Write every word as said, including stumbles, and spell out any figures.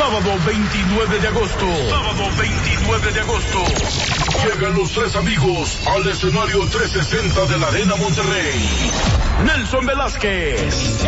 Sábado veintinueve de agosto. Sábado veintinueve de agosto. Llegan los tres amigos al escenario trescientos sesenta de la Arena Monterrey. Nelson Velázquez,